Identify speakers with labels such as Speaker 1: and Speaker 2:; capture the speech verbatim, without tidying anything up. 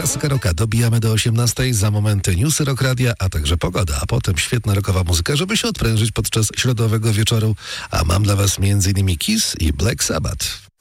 Speaker 1: Klasyka Rocka. Dobijamy do osiemnastej, za momenty newsy Rock Radia, a także pogoda, a potem świetna rockowa muzyka, żeby się odprężyć podczas środowego wieczoru. A mam dla was między innymi Kiss i Black Sabbath.